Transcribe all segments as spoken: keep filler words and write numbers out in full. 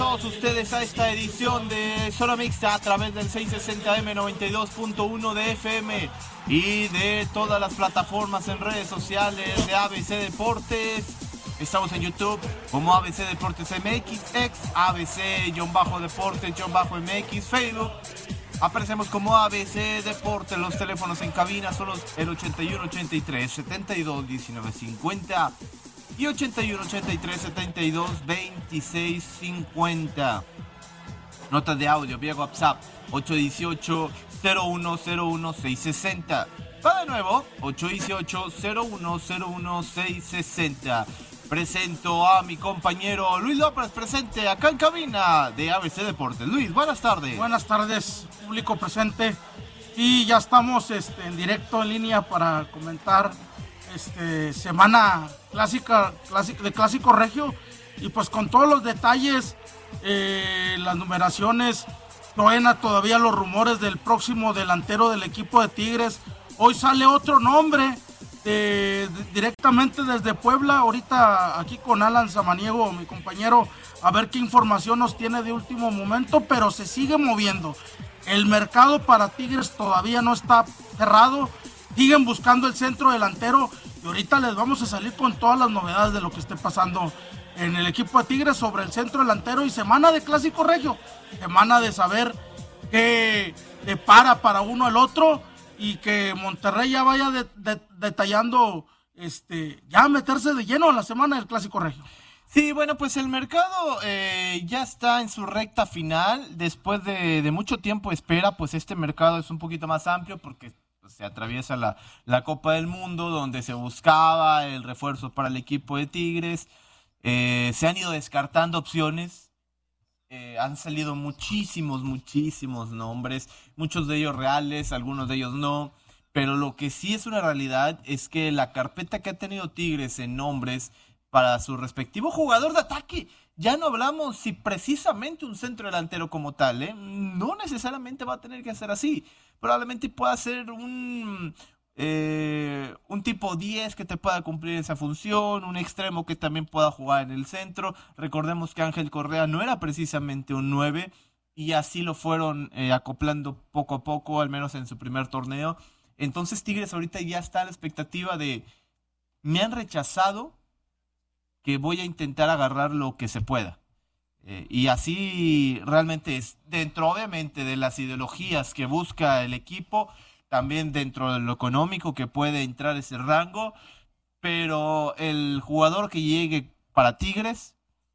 todos ustedes a esta edición de Zona Mixta a través del seiscientos sesenta eme noventa y dos punto uno de F M y de todas las plataformas en redes sociales de A B C Deportes. Estamos en YouTube como A B C Deportes M X, ex A B C-Deportes-M X, Facebook. Aparecemos como A B C Deportes. Los teléfonos en cabina son los, el ochenta y uno ochenta y tres setenta y dos diecinueve cincuenta y ochenta y uno ochenta y tres setenta y dos veintiséis cincuenta. Notas de audio vía WhatsApp ocho uno ocho cero uno cero uno seis seis cero. Va de nuevo, ocho uno ocho cero uno cero uno seis seis cero. Presento a mi compañero Luis López, presente acá en cabina de A B C Deportes. Luis, buenas tardes. Buenas tardes, público presente. Y ya estamos este, en directo, en línea, para comentar este, semana clásica, clásica de Clásico Regio. Y pues con todos los detalles, eh, las numeraciones, truena todavía los rumores del próximo delantero del equipo de Tigres. Hoy sale otro nombre. De, de, directamente desde Puebla, ahorita aquí con Alan Samaniego, mi compañero, a ver qué información nos tiene de último momento, pero se sigue moviendo. El mercado para Tigres todavía no está cerrado, siguen buscando el centro delantero y ahorita les vamos a salir con todas las novedades de lo que esté pasando en el equipo de Tigres sobre el centro delantero y semana de Clásico Regio, semana de saber qué depara para uno el otro. Y que Monterrey ya vaya de, de, detallando, este, ya meterse de lleno en la semana del Clásico Regio. Sí, bueno, pues el mercado eh, ya está en su recta final. Después de, de mucho tiempo de espera, pues este mercado es un poquito más amplio porque pues, se atraviesa la, la Copa del Mundo, donde se buscaba el refuerzo para el equipo de Tigres. Eh, se han ido descartando opciones. Eh, han salido muchísimos, muchísimos nombres, muchos de ellos reales, algunos de ellos no, pero lo que sí es una realidad es que la carpeta que ha tenido Tigres en nombres para su respectivo jugador de ataque, ya no hablamos si precisamente un centro delantero como tal, ¿eh? No necesariamente va a tener que ser así, probablemente pueda ser un... Eh, un tipo diez que te pueda cumplir esa función, un extremo que también pueda jugar en el centro. Recordemos que Ángel Correa no era precisamente un nueve y así lo fueron eh, acoplando poco a poco, al menos en su primer torneo. Entonces Tigres ahorita ya está a la expectativa de me han rechazado, que voy a intentar agarrar lo que se pueda. Eh, y así realmente es dentro obviamente de las ideologías que busca el equipo, también dentro de lo económico que puede entrar ese rango, pero el jugador que llegue para Tigres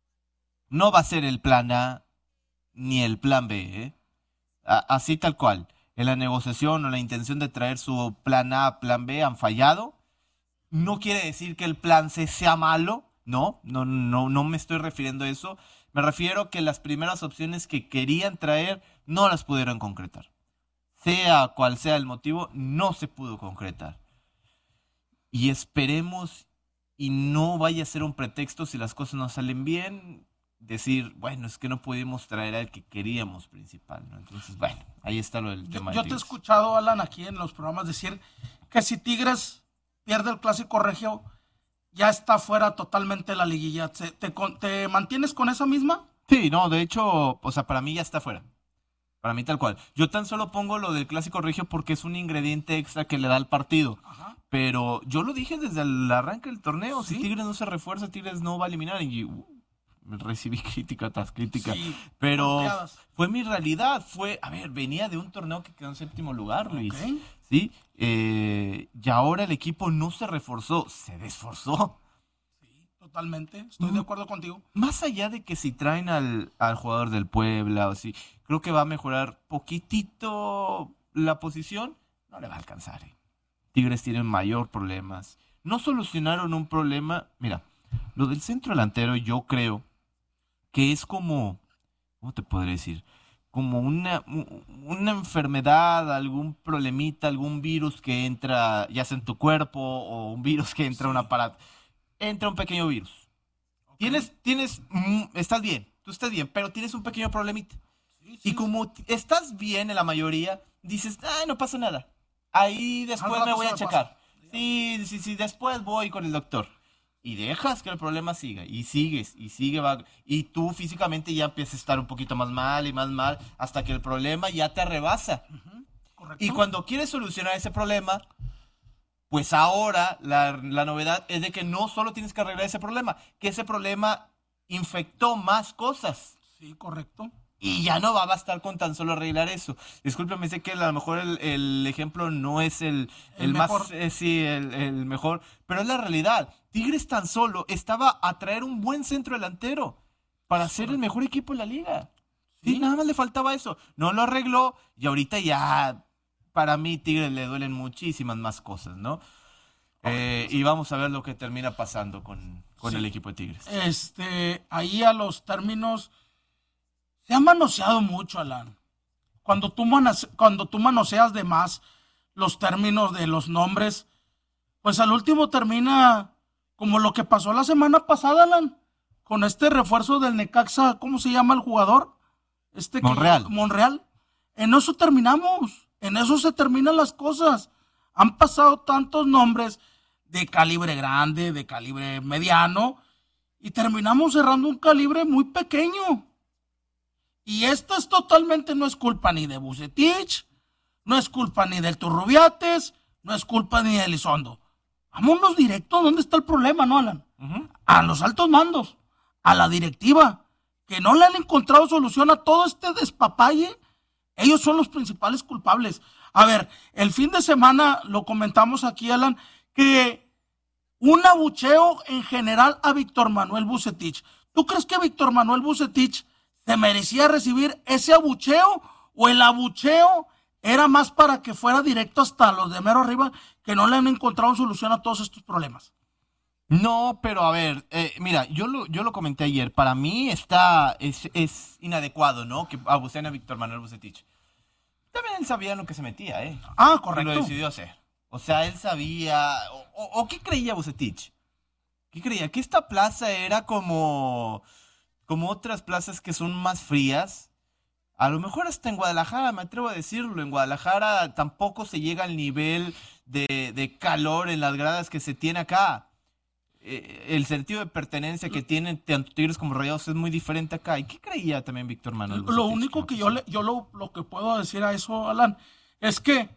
no va a ser el plan A ni el plan B, ¿eh? A- así tal cual. En la negociación o la intención de traer su plan A, plan B han fallado. No quiere decir que el plan C sea malo, no, no, no, no me estoy refiriendo a eso. Me refiero a que las primeras opciones que querían traer no las pudieron concretar. Sea cual sea el motivo, no se pudo concretar. Y esperemos y no vaya a ser un pretexto si las cosas no salen bien, decir, bueno, es que no pudimos traer al que queríamos principal, ¿no? Entonces, bueno, ahí está lo del Yo, tema. yo de te he Tigres. escuchado, Alan, aquí en los programas decir que si Tigres pierde el Clásico Regio, ya está fuera totalmente de la liguilla. ¿Te, te, te mantienes con esa misma? Sí, no, de hecho, o sea, para mí ya está fuera. Para mí tal cual. Yo tan solo pongo lo del Clásico Regio porque es un ingrediente extra que le da al partido. Ajá. Pero yo lo dije desde el arranque del torneo. ¿Sí? Si Tigres no se refuerza, Tigres no va a eliminar. Y uh, recibí crítica tras crítica. Sí, pero golpeadas. fue mi realidad. Fue, a ver, venía de un torneo que quedó en séptimo lugar, Luis. Ok. ¿Sí? Eh, y ahora el equipo no se reforzó, se desforzó. Totalmente, estoy de acuerdo contigo. Más allá de que si traen al, al jugador del Puebla o si, creo que va a mejorar poquitito la posición, no le va a alcanzar. ¿eh? Tigres tienen mayor problemas. No solucionaron un problema. Mira, lo del centro delantero yo creo que es como, ¿cómo te podría decir? Como una, una enfermedad, algún problemita, algún virus que entra ya sea en tu cuerpo o un virus que entra a un aparato. Entra un pequeño virus. Okay. Tienes, tienes, mm, estás bien, tú estás bien, pero tienes un pequeño problemita. Sí, sí, y como t- estás bien en la mayoría, dices, ay, no pasa nada. Ahí después me voy a checar. Sí, sí, sí, después voy con el doctor. y dejas que el problema siga, y sigues, y sigue, va, y tú físicamente ya empiezas a estar un poquito más mal y más mal, hasta que el problema ya te arrebasa. Uh-huh. Correcto. Y cuando quieres solucionar ese problema, pues ahora la, la novedad es de que no solo tienes que arreglar ese problema, que ese problema infectó más cosas. Sí, correcto. Y ya no va a bastar con tan solo arreglar eso. Discúlpeme, sé que a lo mejor el, el ejemplo no es el, el, el más, eh, sí, el, el mejor, pero es la realidad. Tigres tan solo estaba a traer un buen centro delantero para ser el mejor equipo en la liga. Sí, sí, nada más le faltaba eso. No lo arregló y ahorita ya, para mí, Tigres le duelen muchísimas más cosas, ¿no? Eh, y vamos a ver lo que termina pasando con, con sí. el equipo de Tigres. Este, ahí a los términos... Se ha manoseado mucho, Alan. Cuando tú, manos, cuando tú manoseas de más los términos de los nombres, pues al último termina como lo que pasó la semana pasada, Alan, con este refuerzo del Necaxa, ¿cómo se llama el jugador? Este que, Monreal. Monreal. En eso terminamos, en eso se terminan las cosas. Han pasado tantos nombres de calibre grande, de calibre mediano, y terminamos cerrando un calibre muy pequeño. Y esta es totalmente, no es culpa ni de Vucetich, no es culpa ni del Turrubiates, no es culpa ni de Elizondo. Vámonos directo, ¿dónde está el problema, no, Alan? Uh-huh. A los altos mandos, a la directiva, que no le han encontrado solución a todo este despapalle. Ellos son los principales culpables. A ver, el fin de semana lo comentamos aquí, Alan, que un abucheo en general a Víctor Manuel Vucetich. ¿Tú crees que Víctor Manuel Vucetich se merecía recibir ese abucheo, o el abucheo era más para que fuera directo hasta los de mero arriba, que no le han encontrado solución a todos estos problemas? No, pero a ver, eh, mira, yo lo, yo lo comenté ayer, para mí está, es, es inadecuado, ¿no? Que abusen a Víctor Manuel Vucetich. También él sabía en lo que se metía, ¿eh? Ah, correcto. Y lo decidió hacer. O sea, él sabía, o, o, o ¿qué creía Vucetich? ¿Qué creía? Que esta plaza era como... como otras plazas que son más frías. A lo mejor hasta en Guadalajara, me atrevo a decirlo, en Guadalajara tampoco se llega al nivel de, de calor en las gradas que se tiene acá. Eh, el sentido de pertenencia que tienen tanto Tigres como Rayados es muy diferente acá. ¿Y qué creía también Víctor Manuel Vucetich? Lo único que yo, le, yo lo, lo que puedo decir a eso, Alan, es que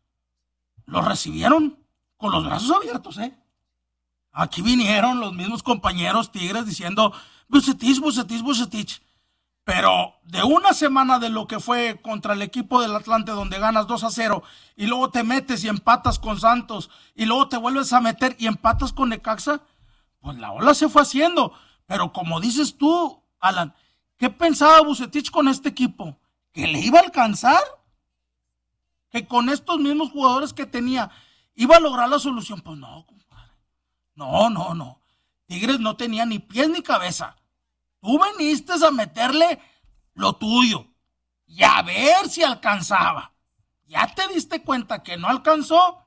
lo recibieron con los brazos abiertos, ¿eh? Aquí vinieron los mismos compañeros Tigres diciendo Vucetich, Vucetich, Vucetich. Pero de una semana de lo que fue contra el equipo del Atlante, donde ganas dos a cero, y luego te metes y empatas con Santos, y luego te vuelves a meter y empatas con Necaxa, pues la ola se fue haciendo. Pero como dices tú, Alan, ¿qué pensaba Vucetich con este equipo? ¿Que le iba a alcanzar? ¿Que con estos mismos jugadores que tenía iba a lograr la solución? Pues no, compadre. No, no, no. Tigres no tenía ni pies ni cabeza. Tú viniste a meterle lo tuyo y a ver si alcanzaba. ¿Ya te diste cuenta que no alcanzó?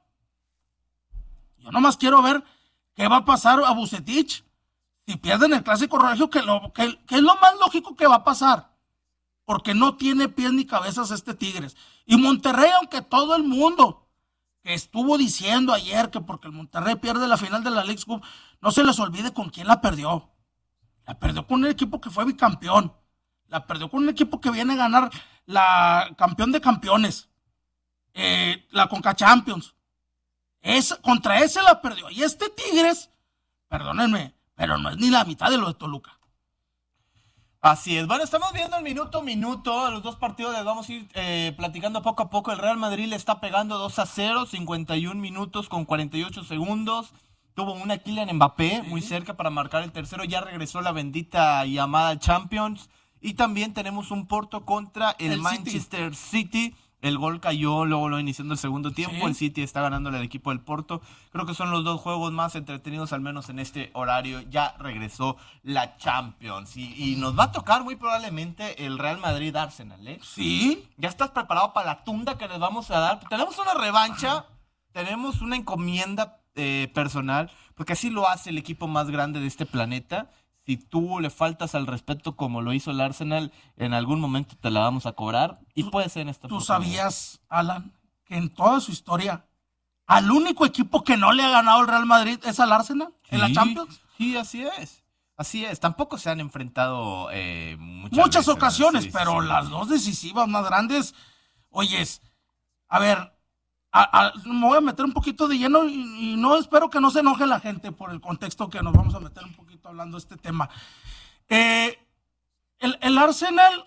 Yo nomás quiero ver qué va a pasar a Vucetich si pierden el Clásico Regio, que, lo, que, que es lo más lógico que va a pasar, porque no tiene pies ni cabezas este Tigres. Y Monterrey, aunque todo el mundo que estuvo diciendo ayer que porque el Monterrey pierde la final de la Leagues Cup, no se les olvide con quién la perdió. La perdió con un equipo que fue bicampeón. La perdió con un equipo que viene a ganar la campeón de campeones. Eh, la Conca Champions. Es, contra ese la perdió. Y este Tigres, perdónenme, pero no es ni la mitad de lo de Toluca. Así es. Bueno, estamos viendo el minuto a minuto. A los dos partidos les vamos a ir eh, platicando poco a poco. El Real Madrid le está pegando dos a cero, cincuenta y un minutos con cuarenta y ocho segundos. Tuvo una Kylian Mbappé, sí, muy cerca para marcar el tercero. Ya regresó la bendita llamada Champions. Y también tenemos un Porto contra el, el Manchester City. City. El gol cayó luego lo iniciando el segundo tiempo. Sí. El City está ganándole al equipo del Porto. Creo que son los dos juegos más entretenidos, al menos en este horario. Ya regresó la Champions. Y, y nos va a tocar muy probablemente el Real Madrid-Arsenal, ¿eh? Sí. ¿Ya estás preparado para la tunda que les vamos a dar? Tenemos una revancha. Ajá. Tenemos una encomienda eh, personal. Porque así lo hace el equipo más grande de este planeta. Si tú le faltas al respeto como lo hizo el Arsenal, en algún momento te la vamos a cobrar y puede ser en esta ¿Tú oportunidad. sabías, Alan, que en toda su historia al único equipo que no le ha ganado el Real Madrid es al Arsenal sí, en la Champions. Sí, así es. Así es. Tampoco se han enfrentado eh, muchas, muchas veces, ocasiones, sí, pero sí. las dos decisivas más grandes. Oyes, a ver, a, a, me voy a meter un poquito de lleno y, y no espero que no se enoje la gente por el contexto que nos vamos a meter un poquito hablando de este tema. Eh, el, el Arsenal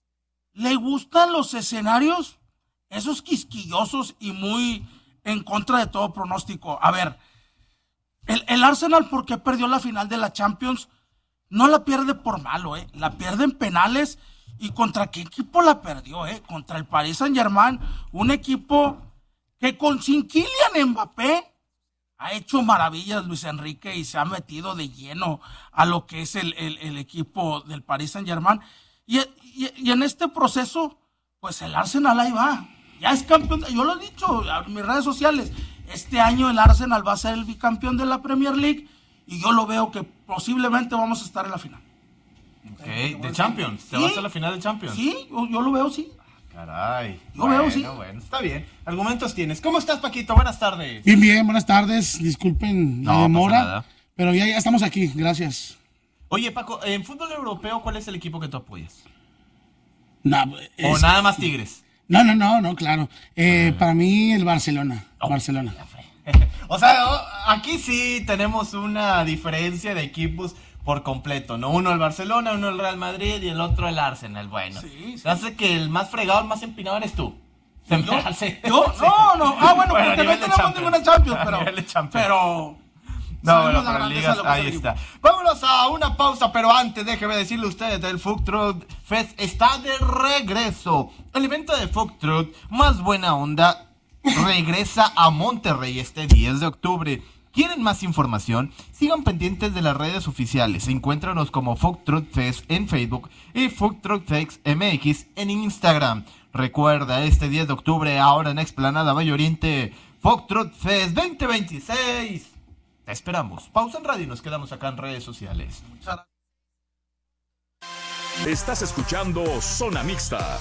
le gustan los escenarios, esos quisquillosos y muy en contra de todo pronóstico. A ver, el, el Arsenal, ¿por qué perdió la final de la Champions? No la pierde por malo, eh, la pierde en penales. ¿Y contra qué equipo la perdió? Eh? Contra el Paris Saint-Germain, un equipo que con sin Kylian Mbappé ha hecho maravillas Luis Enrique y se ha metido de lleno a lo que es el, el, el equipo del Paris Saint-Germain. Y, y, y en este proceso, pues el Arsenal ahí va. Ya es campeón, yo lo he dicho en mis redes sociales, este año el Arsenal va a ser el bicampeón de la Premier League y yo lo veo que posiblemente vamos a estar en la final. Ok, de Champions, ¿te sí, vas a la final de Champions? Sí, yo, yo lo veo, sí. Caray. Yo bueno, veo, sí. Bueno, está bien. Argumentos tienes. ¿Cómo estás, Paquito? Buenas tardes. Bien, bien, buenas tardes. Disculpen la no, demora, pasa nada. pero ya, ya estamos aquí, gracias. Oye, Paco, en fútbol europeo, ¿cuál es el equipo que tú apoyas? No, ¿O es, nada más Tigres? No, no, no, no, claro. Eh, uh, para mí el Barcelona. Oh, Barcelona. O sea, aquí sí tenemos una diferencia de equipos por completo, ¿no? Uno el Barcelona, uno el Real Madrid y el otro el Arsenal. Bueno, sí, sí. Hace que el más fregado, el más empinado eres tú. Se ¿Yo? me hace. ¿Yo? Sí. No, no. Ah, bueno, bueno porque no tenemos ninguna Champions, pero. Champions. Pero. No, bueno, pero ligas, ahí está. Vámonos a una pausa, pero antes déjeme decirle a ustedes, el Food Truck Fest está de regreso. El evento de Food Truck más buena onda regresa a Monterrey este diez de octubre. ¿Quieren más información? Sigan pendientes de las redes oficiales. Encuéntranos como Food Truck Fest en Facebook y Food Truck Fest M X en Instagram. Recuerda, este diez de octubre, ahora en Explanada Valle Oriente, Food Truck Fest veinte veintiséis. Te esperamos. Pausa en radio y nos quedamos acá en redes sociales. Estás escuchando Zona Mixta.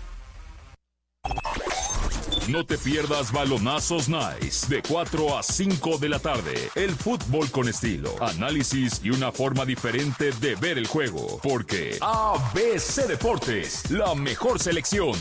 No te pierdas Balonazos Nice de cuatro a cinco de la tarde. El fútbol con estilo, análisis y una forma diferente de ver el juego. Porque A B C Deportes, la mejor selección.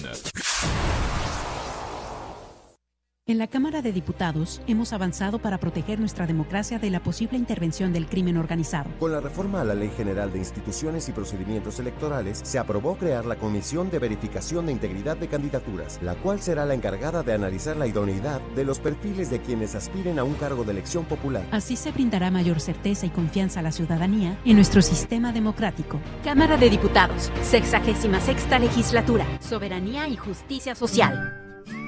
En la Cámara de Diputados hemos avanzado para proteger nuestra democracia de la posible intervención del crimen organizado. Con la reforma a la Ley General de Instituciones y Procedimientos Electorales, se aprobó crear la Comisión de Verificación de Integridad de Candidaturas, la cual será la encargada de analizar la idoneidad de los perfiles de quienes aspiren a un cargo de elección popular. Así se brindará mayor certeza y confianza a la ciudadanía en nuestro sistema democrático. Cámara de Diputados, sexagésima sexta legislatura, soberanía y justicia social.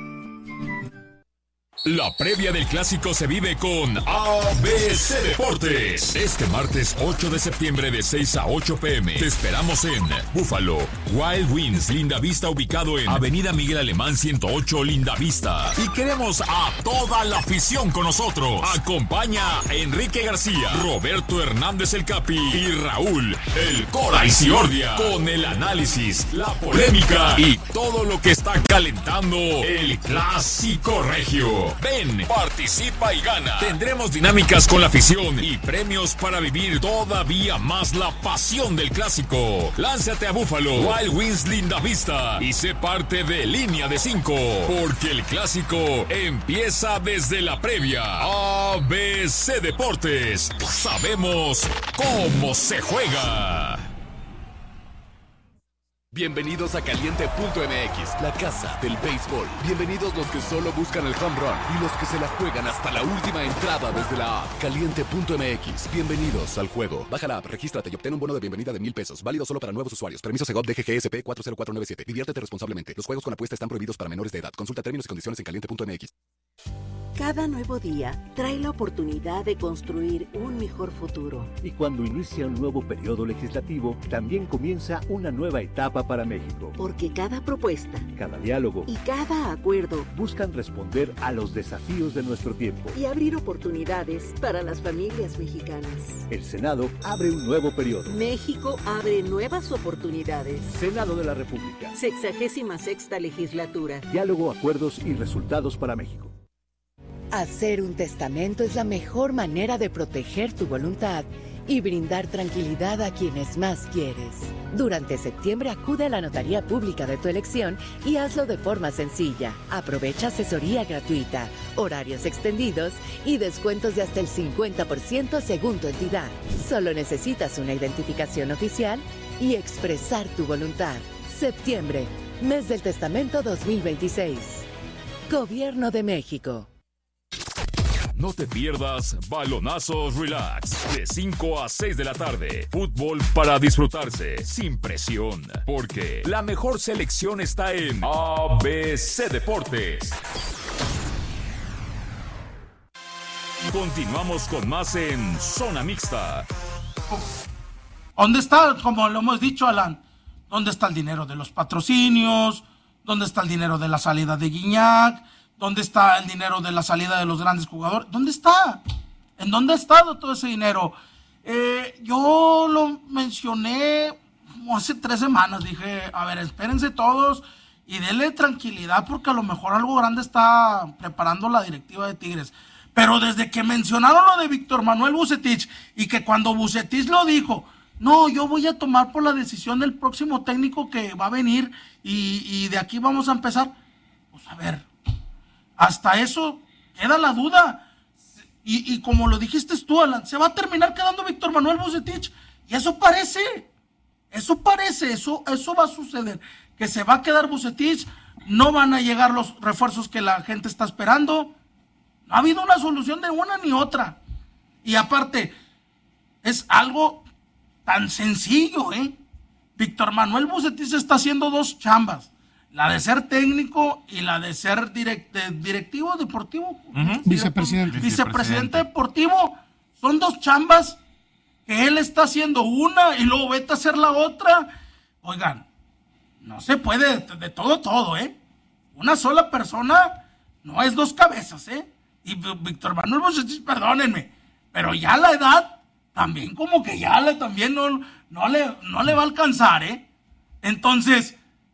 La previa del clásico se vive con A B C Deportes. Este martes ocho de septiembre de seis a ocho pm. Te esperamos en Búfalo, Wild Wings, Lindavista, ubicado en Avenida Miguel Alemán ciento ocho, Lindavista. Y queremos a toda la afición con nosotros. Acompaña a Enrique García, Roberto Hernández el Capi y Raúl el Cora Isiordia. Con el análisis, la polémica y todo lo que está calentando el clásico regio. Ven, participa y gana. Tendremos dinámicas con la afición y premios para vivir todavía más la pasión del clásico. Lánzate a Búfalo, Wild Wings Lindavista y sé parte de Línea de cinco, porque el clásico empieza desde la previa. A B C Deportes, sabemos cómo se juega. Bienvenidos a Caliente punto M X, la casa del béisbol. Bienvenidos los que solo buscan el home run y los que se la juegan hasta la última entrada desde la app. Caliente punto M X, bienvenidos al juego. Baja la app, regístrate y obtén un bono de bienvenida de mil pesos. Válido solo para nuevos usuarios. Permiso Segov D G G S P cuatro cero cuatro nueve siete. Diviértete responsablemente. Los juegos con apuesta están prohibidos para menores de edad. Consulta términos y condiciones en Caliente punto M X. Cada nuevo día trae la oportunidad de construir un mejor futuro. Y cuando inicia un nuevo periodo legislativo, también comienza una nueva etapa para México. Porque cada propuesta, cada diálogo y cada acuerdo buscan responder a los desafíos de nuestro tiempo y abrir oportunidades para las familias mexicanas. El Senado abre un nuevo periodo. México abre nuevas oportunidades. Senado de la República. Sexagésima sexta legislatura. Diálogo, acuerdos y resultados para México. Hacer un testamento es la mejor manera de proteger tu voluntad y brindar tranquilidad a quienes más quieres. Durante septiembre acude a la notaría pública de tu elección y hazlo de forma sencilla. Aprovecha asesoría gratuita, horarios extendidos y descuentos de hasta el cincuenta por ciento según tu entidad. Solo necesitas una identificación oficial y expresar tu voluntad. Septiembre, mes del testamento dos mil veintiséis. Gobierno de México. No te pierdas Balonazos Relax, de cinco a seis de la tarde. Fútbol para disfrutarse, sin presión, porque la mejor selección está en A B C Deportes. Continuamos con más en Zona Mixta. ¿Dónde está, como lo hemos dicho, Alan? ¿Dónde está el dinero de los patrocinios? ¿Dónde está el dinero de la salida de Guiñac? ¿Dónde está el dinero de la salida de los grandes jugadores? ¿Dónde está? ¿En dónde ha estado todo ese dinero? Eh, yo lo mencioné como hace tres semanas. Dije, a ver, espérense todos y denle tranquilidad porque a lo mejor algo grande está preparando la directiva de Tigres. Pero desde que mencionaron lo de Víctor Manuel Vucetich y que cuando Vucetich lo dijo, no, yo voy a tomar por la decisión del próximo técnico que va a venir y, y de aquí vamos a empezar. Pues a ver, hasta eso queda la duda. Y, y como lo dijiste tú, Alan, se va a terminar quedando Víctor Manuel Vucetich. Y eso parece, eso parece, eso, eso va a suceder. Que se va a quedar Vucetich, no van a llegar los refuerzos que la gente está esperando. No ha habido una solución de una ni otra. Y aparte, es algo tan sencillo, ¿eh? Víctor Manuel Vucetich está haciendo dos chambas. La de ser técnico y la de ser direct, de directivo deportivo. Uh-huh. Vicepresidente. Vicepresidente deportivo. Son dos chambas que él está haciendo una y luego vete a hacer la otra. Oigan, no se puede de, de todo, todo, ¿eh? Una sola persona no es dos cabezas, ¿eh? Y Víctor Manuel Vucetich, perdónenme, pero ya la edad también como que ya le, también no, no, le, no le va a alcanzar, ¿eh? Entonces,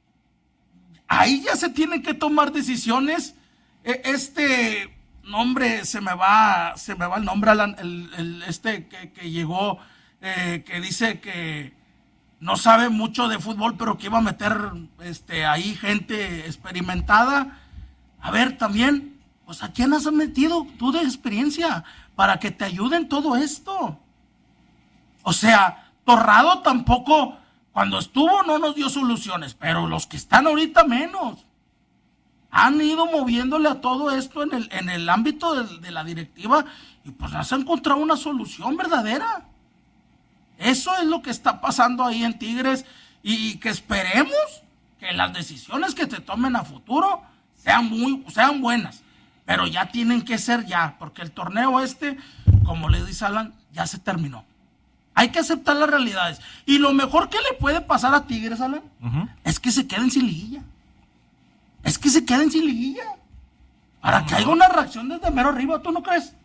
ahí ya se tienen que tomar decisiones. Este nombre, se me va, se me va el nombre, Alan, el, el, este que, que llegó, eh, que dice que no sabe mucho de fútbol, pero que iba a meter este, ahí gente experimentada. A ver, también, pues ¿a quién has metido tú de experiencia para que te ayuden todo esto? O sea, Torrado tampoco, cuando estuvo no nos dio soluciones, pero los que están ahorita menos. Han ido moviéndole a todo esto en el, en el ámbito de, de la directiva y pues no se ha encontrado una solución verdadera. Eso es lo que está pasando ahí en Tigres y que esperemos que las decisiones que se tomen a futuro sean, muy, sean buenas, pero ya tienen que ser ya, porque el torneo este, como le dice Alan, ya se terminó. Hay que aceptar las realidades. Y lo mejor que le puede pasar a Tigres, Alan, uh-huh. es que se queden sin liguilla. Es que se queden sin liguilla. Para no, que haya una reacción desde mero arriba, ¿tú no crees?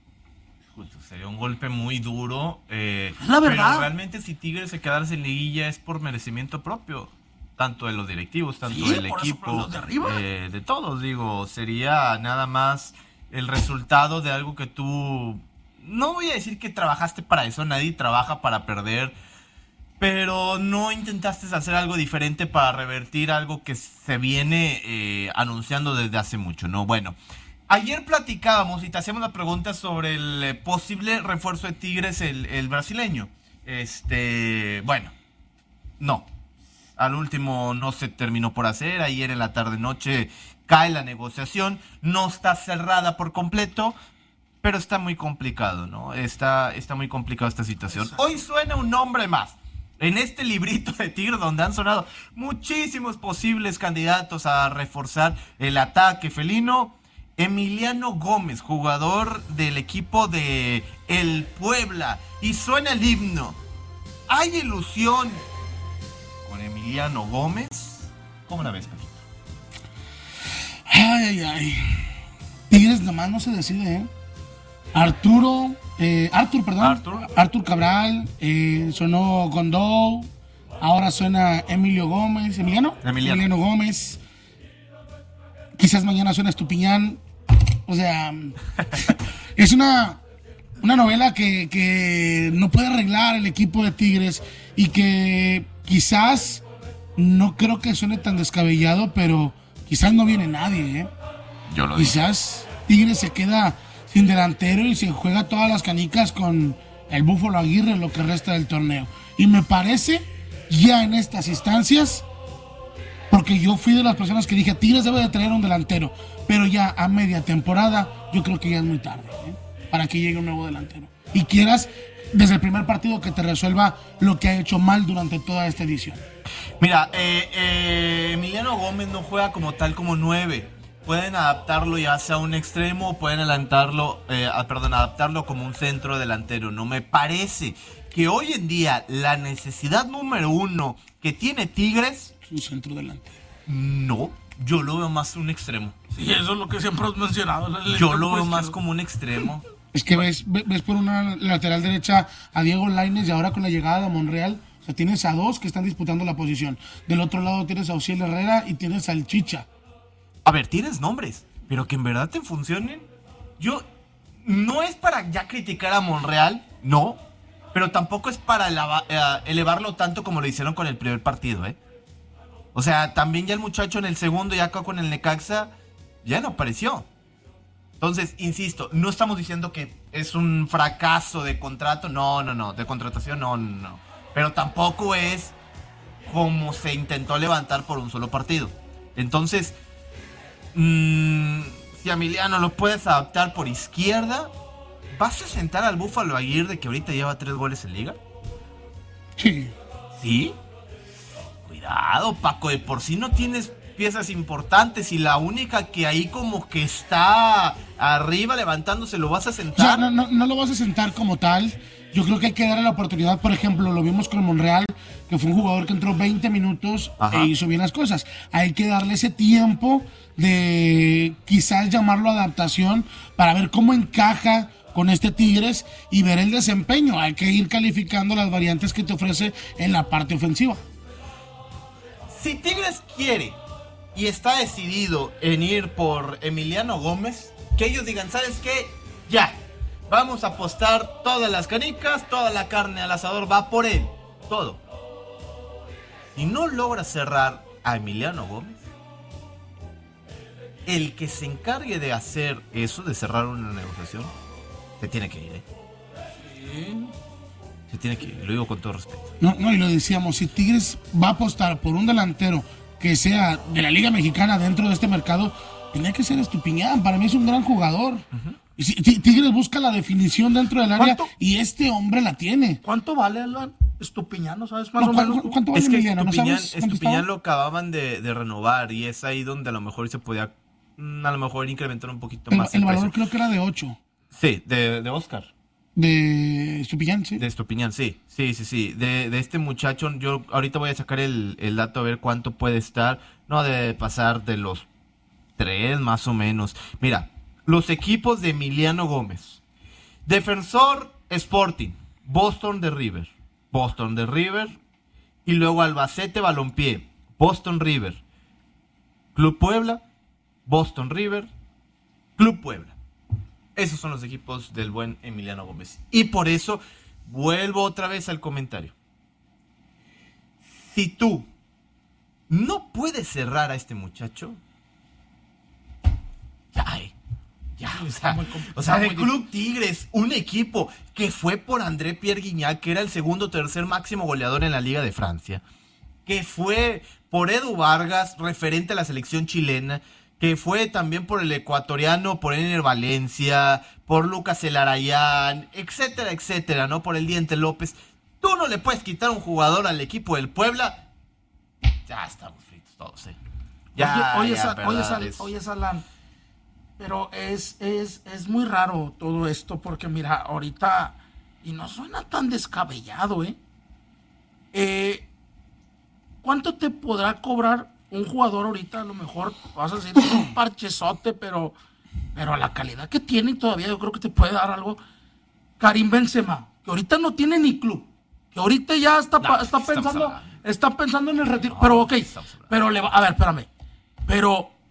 Sería un golpe muy duro. Eh, es la verdad. Pero realmente si Tigres se quedara sin liguilla es por merecimiento propio. Tanto de los directivos, tanto sí, del equipo. De, arriba. Eh, de todos, digo. Sería nada más el resultado de algo que tú... No voy a decir que trabajaste para eso, nadie trabaja para perder, pero no intentaste hacer algo diferente para revertir algo que se viene eh, anunciando desde hace mucho, ¿no? Bueno, ayer platicábamos y te hacíamos la pregunta sobre el eh, posible refuerzo de Tigres, el, el brasileño. Este, bueno, no. Al último no se terminó por hacer, ayer en la tarde-noche cae la negociación, no está cerrada por completo, pero está muy complicado, ¿no? Está, está muy complicada esta situación. Exacto. Hoy suena un nombre más. En este librito de Tigres donde han sonado muchísimos posibles candidatos a reforzar el ataque felino. Emiliano Gómez, jugador del equipo de el Puebla. Y suena el himno. ¿Hay ilusión con Emiliano Gómez? ¿Cómo la ves, Paquito? Ay, ay, ay. Tigres nomás no se decide, ¿eh? Arturo, eh, Artur, perdón, Artur, Artur Cabral, eh, sonó Gondou, ahora suena Emilio Gómez, Emiliano, Emiliano, Emiliano Gómez, quizás mañana suena Estupiñán, O sea, es una, una novela que, que no puede arreglar el equipo de Tigres y que quizás, no creo que suene tan descabellado, pero quizás no viene nadie, ¿eh? Yo lo Quizás Tigres se queda sin delantero y se juega todas las canicas con el Búfalo Aguirre lo que resta del torneo. Y me parece, ya en estas instancias, porque yo fui de las personas que dije, Tigres debe de traer un delantero, pero ya a media temporada, yo creo que ya es muy tarde, ¿eh? Para que llegue un nuevo delantero. Y quieras, desde el primer partido, que te resuelva lo que ha hecho mal durante toda esta edición. Mira, eh, eh, Emiliano Gómez no juega como tal como nueve. Pueden adaptarlo ya sea a un extremo, pueden adelantarlo, eh, perdón, adaptarlo como un centro delantero. No me parece que hoy en día la necesidad número uno que tiene Tigres es un centro delantero. No, yo lo veo más un extremo. Sí, eso es lo que siempre has mencionado. Yo lo veo más como un extremo. Es que ves, ves por una lateral derecha a Diego Lainez y ahora con la llegada de Monreal, o sea, tienes a dos que están disputando la posición. Del otro lado tienes a Ociel Herrera y tienes al Chicha. A ver, tienes nombres, pero que en verdad te funcionen. Yo, no es para ya criticar a Monreal, no, pero tampoco es para eleva, uh, elevarlo tanto como lo hicieron con el primer partido, ¿eh? O sea, también ya el muchacho en el segundo y acá con el Necaxa ya no apareció. Entonces, insisto, no estamos diciendo que es un fracaso de contrato, no, no, no, de contratación, no, no, no. Pero tampoco es como se intentó levantar por un solo partido. Entonces, mmm, si a Emiliano lo puedes adaptar por izquierda, ¿vas a sentar al Búfalo Aguirre que ahorita lleva tres goles en liga? Sí. ¿Sí? Cuidado, Paco, de por sí no tienes piezas importantes y la única que ahí como que está arriba levantándose, ¿lo vas a sentar? O sea, no, no, no lo vas a sentar como tal. Yo creo que hay que darle la oportunidad. Por ejemplo, lo vimos con Monreal, que fue un jugador que entró veinte minutos Ajá. e hizo bien las cosas. Hay que darle ese tiempo de quizás llamarlo adaptación para ver cómo encaja con este Tigres y ver el desempeño. Hay que ir calificando las variantes que te ofrece en la parte ofensiva. Si Tigres quiere y está decidido en ir por Emiliano Gómez, que ellos digan, ¿sabes qué? Ya, vamos a apostar todas las canicas, toda la carne al asador va por él, todo. Si no logra cerrar a Emiliano Gómez, el que se encargue de hacer eso, de cerrar una negociación, se tiene que ir, ¿eh? Sí. Se tiene que ir, lo digo con todo respeto. No, no, y lo decíamos, si Tigres va a apostar por un delantero que sea de la Liga Mexicana dentro de este mercado, tiene que ser Estupiñán. Para mí es un gran jugador. Uh-huh. Y si, Tigres busca la definición dentro del área y este hombre la tiene. ¿Cuánto vale Alan Estupiñán? ¿No sabes más no, o menos? ¿Cuánto vale es que Emiliano? Estupiñán, ¿No sabes Estupiñán lo acababan de, de renovar y es ahí donde a lo mejor se podía a lo mejor incrementar un poquito el, más el, el valor precio. Creo que era de ocho. Sí, de, de Oscar. De Estupiñán, sí. De Estupiñán, sí, sí, sí, sí. De, de este muchacho, yo ahorita voy a sacar el, el dato a ver cuánto puede estar. No debe pasar de los tres más o menos. Mira, los equipos de Emiliano Gómez. Defensor Sporting, Boston de River, Boston de River. Y luego Albacete Balompié, Boston River. Club Puebla, Boston River, Club Puebla. Esos son los equipos del buen Emiliano Gómez. Y por eso vuelvo otra vez al comentario. Si tú no puedes cerrar a este muchacho, ya, eh, ya, o sea, o sea el Club Tigres, un equipo que fue por André Pierre Guignac, que era el segundo o tercer máximo goleador en la Liga de Francia, que fue por Edu Vargas, referente a la selección chilena, que fue también por el ecuatoriano, por Ener Valencia, por Lucas Elarayán, etcétera, etcétera, ¿no? Por el Diente López. Tú no le puedes quitar un jugador al equipo del Puebla. Ya estamos fritos todos, ¿eh? Ya, oye, ya, oye, oye, Sal, oye, Salán, pero es, es, es muy raro todo esto, porque mira, ahorita, y no suena tan descabellado, ¿eh? eh ¿Cuánto te podrá cobrar un jugador ahorita? A lo mejor vas a decir un parchezote, pero, pero a la calidad que tiene todavía yo creo que te puede dar algo. Karim Benzema, que ahorita no tiene ni club, que ahorita ya está, no, está pensando está pensando en el retiro, no, pero ok, pero le va, a ver, espérame, pero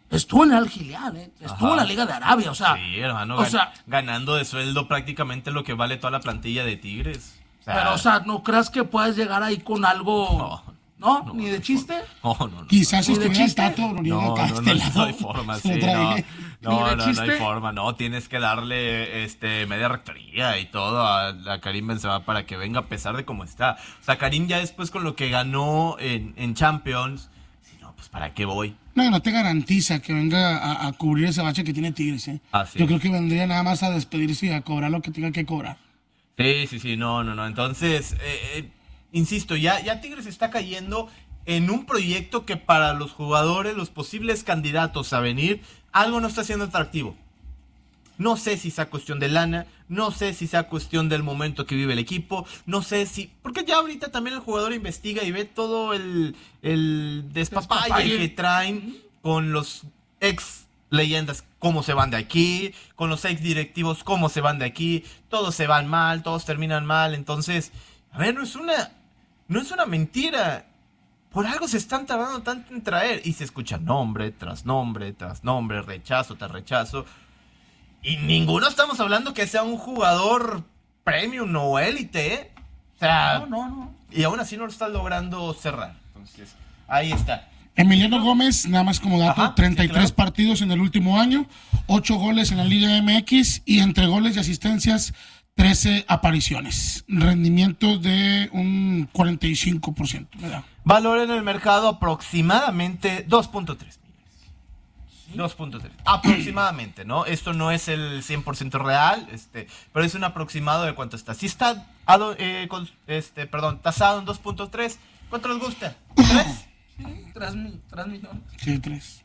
estuvo en el Al-Hilal, ¿eh? Estuvo Ajá. en la Liga de Arabia, o sea. Sí, hermano, o gan- sea, ganando de sueldo prácticamente lo que vale toda la plantilla de Tigres. O sea, pero, o sea, ¿no creas que puedes llegar ahí con algo? ¿No? ¿no? ¿Ni de chiste? No, no, no. Quizás si ¿Ni de estuviera el chiste? Tato Noriega No, acá a no, este no, lado, no hay forma, se lo sí, trae. no. ¿Ni No, de no, no hay chiste? forma, no, tienes que darle este media rectoría y todo a, a Karim Benzema para que venga a pesar de cómo está. O sea, Karim ya después con lo que ganó en, en Champions, no, pues ¿para qué voy? No, no te garantiza que venga a, a cubrir ese bache que tiene Tigres, ¿eh? Así Yo es. creo que vendría nada más a despedirse y a cobrar lo que tenga que cobrar. Sí, sí, sí, no, no, no. Entonces, eh, eh, insisto, ya, ya Tigres está cayendo en un proyecto que para los jugadores, los posibles candidatos a venir, algo no está siendo atractivo. No sé si sea cuestión de lana, no sé si sea cuestión del momento que vive el equipo, no sé si... Porque ya ahorita también el jugador investiga y ve todo el, el despapalle Despapalle. que traen con los ex leyendas, cómo se van de aquí, con los ex directivos, cómo se van de aquí, todos se van mal, todos terminan mal, entonces, a ver, no es una, no es una mentira. Por algo se están tardando tanto en traer y se escucha nombre tras nombre tras nombre, rechazo tras rechazo. Y ninguno estamos hablando que sea un jugador premium o élite, ¿eh? O sea, No, no, no. y aún así no lo está logrando cerrar. Entonces, ahí está. Emiliano Gómez, nada más como dato, Ajá, treinta y tres sí, claro. partidos en el último año, ocho goles en la Liga M X y entre goles y asistencias, trece apariciones. Rendimiento de un cuarenta y cinco por ciento. ¿verdad? Valor en el mercado aproximadamente dos punto tres millones. dos punto tres. Aproximadamente, ¿no? Esto no es el cien por ciento real, este, pero es un aproximado de cuánto está. Si está, ado- eh, con- este, perdón, tasado en dos punto tres, ¿cuánto les gusta? ¿tres? Sí, tres, mi- tres millones. Sí, tres.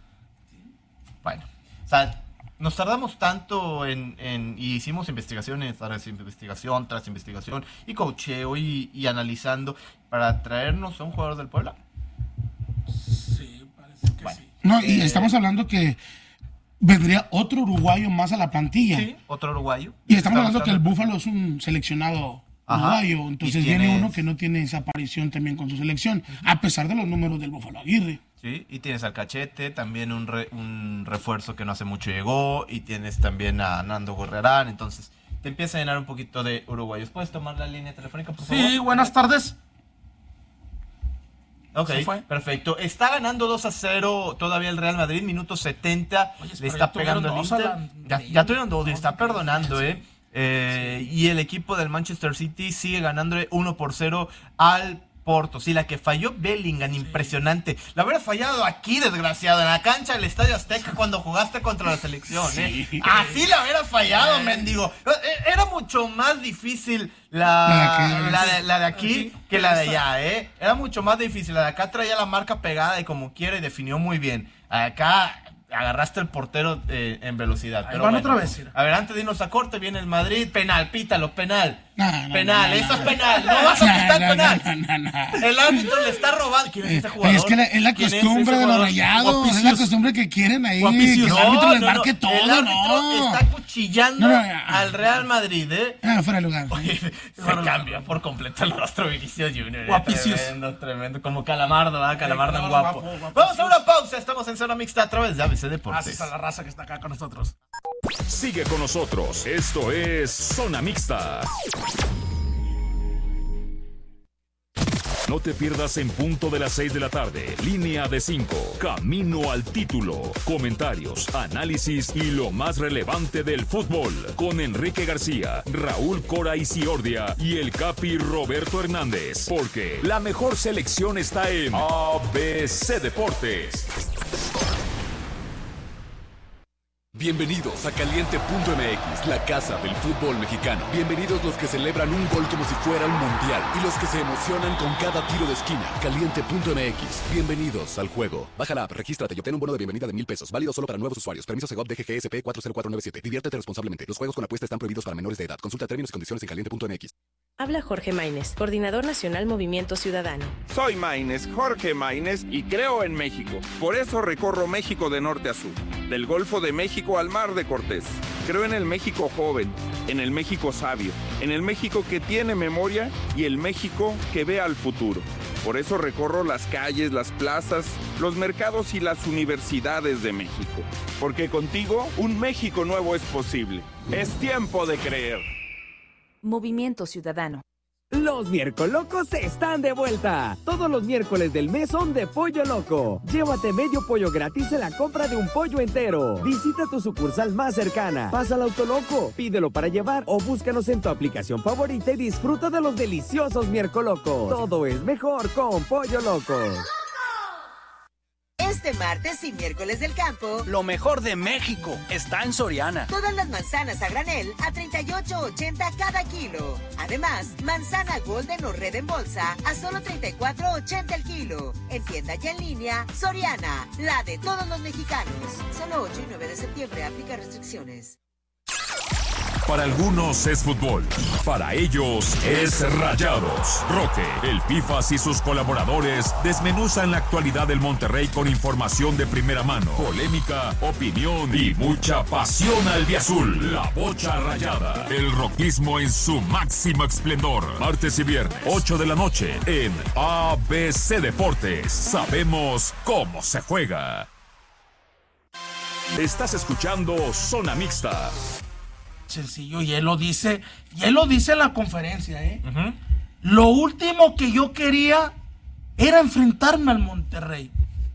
Bueno, o sea, nos tardamos tanto en, en y hicimos investigaciones tras investigación, tras investigación, y coacheo y, y analizando para traernos a un jugador del Puebla. Sí, parece que Bueno, sí. No, y Eh, estamos hablando que vendría otro uruguayo más a la plantilla. Sí, otro uruguayo. Y estamos hablando que el buscando- Búfalo es un seleccionado Ajá. uruguayo. Entonces Y viene tienes- uno que no tiene esa aparición también con su selección, a pesar de los números del Búfalo Aguirre. Sí, y tienes al Cachete, también un, re- un refuerzo que no hace mucho llegó, y tienes también a Nando Gorrerán, entonces te empieza a llenar un poquito de uruguayos. ¿Puedes tomar la línea telefónica, por favor? Sí, buenas tardes. Ok, Se fue. perfecto. Está ganando dos a cero todavía el Real Madrid, minuto setenta, Oye, le pero está ya tuvieron pegando el dos a Inter. la- Ya, ya tuvieron dos y No, está sí, perdonando, sí. ¿eh? Eh, Y el equipo del Manchester City sigue ganándole uno por cero al Porto. Sí, la que falló Bellingham, impresionante. La hubiera fallado aquí, desgraciado, en la cancha del Estadio Azteca cuando jugaste contra la selección, ¿eh? Así la hubiera fallado, mendigo. Eh, Era mucho más difícil la, La de aquí. la de, la de aquí que la de allá, ¿eh? Era mucho más difícil. La de acá traía la marca pegada y como quiera y definió muy bien. Acá agarraste el portero eh, en velocidad. Ahí pero van bueno. otra vez, mira. A ver, antes de irnos a corte, viene el Madrid. Penal, pítalo, penal. No, no, penal, no, no, eso no. es penal. No vas a No, pitar no, penal. no, no, no. El árbitro le está robando. ¿Quién es Eh, ese jugador? Es que la- es la ¿Quién es costumbre ese de los jugador? rayados, es la Guapicios. costumbre que quieren ahí, que Guapicios. el árbitro les no, marque no, todo, el árbitro no. está cuchillando No, no, no. al Real Madrid, ¿eh? Ah, fuera de lugar. Oye, se cambia por completo el rostro de Vinicius Junior. ¿eh? Guapicios. Tremendo, tremendo. Como Calamardo, ¿verdad? Calamardo en Calamardo guapo. guapo, guapicios. Vamos a una pausa. Estamos en Zona Mixta a través de A B C Deportes. Gracias a la raza que está acá con nosotros. Sigue con nosotros. Esto es Zona Mixta. No te pierdas en punto de las seis de la tarde. Línea de cinco. Camino al título. Comentarios, análisis y lo más relevante del fútbol. Con Enrique García, Raúl Cora Isiordia y el Capi Roberto Hernández. Porque la mejor selección está en A B C Deportes. Bienvenidos a Caliente punto M X, la casa del fútbol mexicano. Bienvenidos los que celebran un gol como si fuera un mundial y los que se emocionan con cada tiro de esquina. Caliente punto M X, bienvenidos al juego. Baja la app, regístrate y obtén un bono de bienvenida de mil pesos, válido solo para nuevos usuarios. Permiso Segov D G G S P cuatro cero cuatro nueve siete. Diviértete responsablemente. Los juegos con apuesta están prohibidos para menores de edad. Consulta términos y condiciones en caliente punto M X. Habla Jorge Maínez, coordinador nacional Movimiento Ciudadano. Soy Maínez, Jorge Maínez, y creo en México. Por eso recorro México de norte a sur, del Golfo de México al Mar de Cortés. Creo en el México joven, en el México sabio, en el México que tiene memoria y el México que ve al futuro. Por eso recorro las calles, las plazas, los mercados y las universidades de México. Porque contigo, un México nuevo es posible. Es tiempo de creer. Movimiento Ciudadano. Los Miércolocos están de vuelta. Todos los miércoles del mes son de Pollo Loco. Llévate medio pollo gratis en la compra de un pollo entero. Visita tu sucursal más cercana. Pasa al Autoloco, pídelo para llevar o búscanos en tu aplicación favorita y disfruta de los deliciosos Miércolocos. Todo es mejor con Pollo Loco. Este martes y miércoles del campo, lo mejor de México está en Soriana. Todas las manzanas a granel a treinta y ocho ochenta cada kilo. Además, manzana Golden o Red en bolsa a solo treinta y cuatro ochenta el kilo. En tienda y en línea, Soriana, la de todos los mexicanos. Solo ocho y nueve de septiembre, aplica restricciones. Para algunos es fútbol, para ellos es Rayados. Roque, el Pifas y sus colaboradores desmenuzan la actualidad del Monterrey con información de primera mano, polémica, opinión y mucha pasión albiazul. La Bocha Rayada, el roquismo en su máximo esplendor. Martes y viernes, ocho de la noche, en A B C Deportes. Sabemos cómo se juega. Estás escuchando Zona Mixta. Sencillo, y él lo dice, y él lo dice en la conferencia, ¿eh? Uh-huh. Lo último que yo quería era enfrentarme al Monterrey,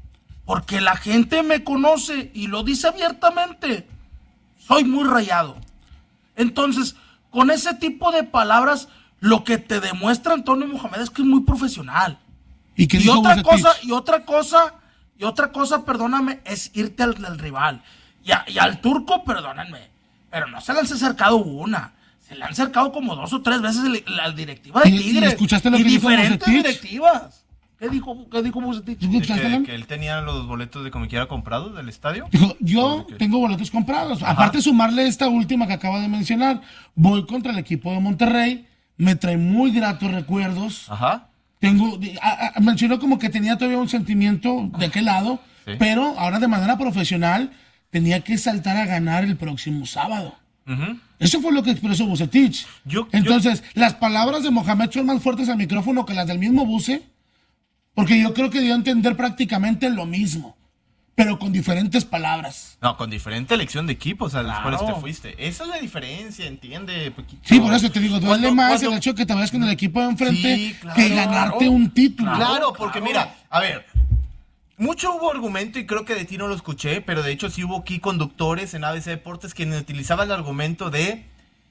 porque la gente me conoce y lo dice abiertamente, soy muy rayado. Entonces, con ese tipo de palabras, lo que te demuestra Antonio Mohamed es que es muy profesional. Y, ¿qué y otra cosa, y otra cosa, y otra cosa, perdóname, es irte al, al rival. Y, a, y al turco, perdónenme. Pero no se le han acercado una, se le han acercado como dos o tres veces la directiva de Tigres. ¿Y escuchaste lo y que dijo diferentes directivas? ¿Qué dijo, qué dijo Bucetich? Que, que él tenía los boletos de como quiera comprados del estadio. Dijo, yo tengo boletos comprados. Ajá. Aparte de sumarle esta última que acaba de mencionar, voy contra el equipo de Monterrey, me trae muy gratos recuerdos. Ajá. Tengo, a, a, mencionó como que tenía todavía un sentimiento de qué lado, sí. Pero ahora de manera profesional tenía que saltar a ganar el próximo sábado. Uh-huh. Eso fue lo que expresó Bucetich. Yo, Entonces, yo... las palabras de Mohamed son más fuertes al micrófono que las del mismo Buce, porque yo creo que dio a entender prácticamente lo mismo, pero con diferentes palabras. No, con diferente elección de equipos a las cuales te fuiste. Esa es la diferencia, entiende, Paquito. Sí, por eso te digo, duele cuando, más cuando... el hecho de que te vayas con el equipo de enfrente sí, claro, que ganarte claro. un título. Claro, claro, porque mira, a ver... Mucho hubo argumento y creo que de ti no lo escuché, pero de hecho sí hubo aquí conductores en A B C Deportes que utilizaban el argumento de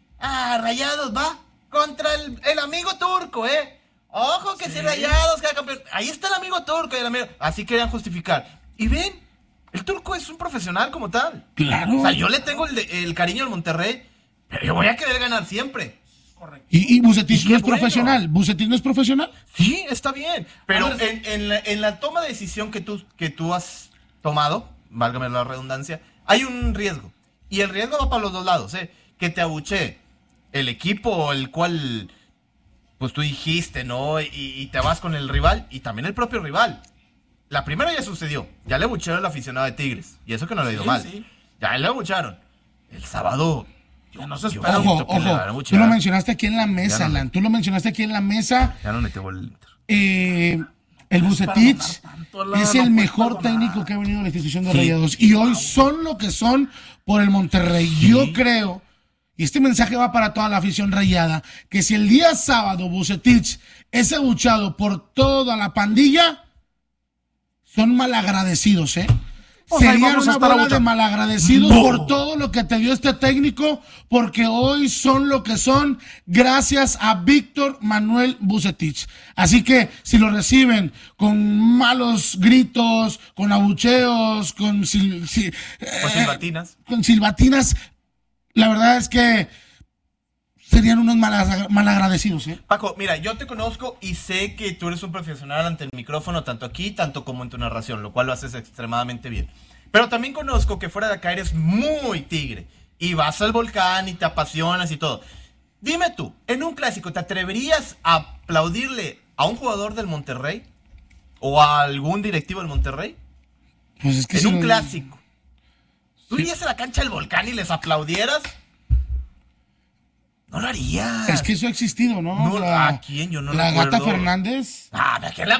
ah, Rayados va contra el, el amigo turco, ¿eh? Ojo que sí. Si Rayados queda campeón. Ahí está el amigo turco y el amigo... Así querían justificar. Y ven, el turco es un profesional como tal. Claro. O sea, yo le tengo el, el cariño al Monterrey, pero yo voy a querer ganar siempre. Correcto. Y, y Bucetich no es bueno. profesional. ¿Bucetich no es profesional? Sí, está bien. Pero en, en, la, en la toma de decisión que tú, que tú has tomado, válgame la redundancia, hay un riesgo. Y el riesgo va para los dos lados, ¿eh? Que te abuchee el equipo el cual, pues tú dijiste, ¿no? Y, y te vas con el rival y también el propio rival. La primera ya sucedió. Ya le abucharon al aficionado de Tigres. Y eso que no le ha ido sí, mal. Sí. Ya le abucharon. El sábado... Ya no se espera. Ojo, ojo, tú lo mencionaste aquí en la mesa, no, Alan. Tú lo mencionaste aquí en la mesa. Ya no metió el eh, El Bucetich es el mejor técnico que ha venido a la institución de sí. Rayados. Y hoy son lo que son por el Monterrey. Sí. Yo creo, y este mensaje va para toda la afición rayada, que si el día sábado Bucetich es abuchado por toda la pandilla, son malagradecidos, ¿eh? O sea, serían una bola de malagradecidos no. por todo lo que te dio este técnico, porque hoy son lo que son gracias a Víctor Manuel Bucetich. Así que si lo reciben con malos gritos, con abucheos, con, sil, sil, con silbatinas, eh, con silbatinas, la verdad es que serían unos malagradecidos, ¿eh? Paco, mira, yo te conozco y sé que tú eres un profesional ante el micrófono, tanto aquí, tanto como en tu narración, lo cual lo haces extremadamente bien. Pero también conozco que fuera de acá eres muy tigre y vas al volcán y te apasionas y todo. Dime tú, en un clásico, ¿te atreverías a aplaudirle a un jugador del Monterrey o a algún directivo del Monterrey? Pues es que en si un no... clásico. ¿Tú sí. irías a la cancha del volcán y les aplaudieras? No lo haría. Es que eso ha existido, ¿no? No, la, ¿a quién? Yo no La recuerdo. Gata Fernández. Ah, ¿de qué la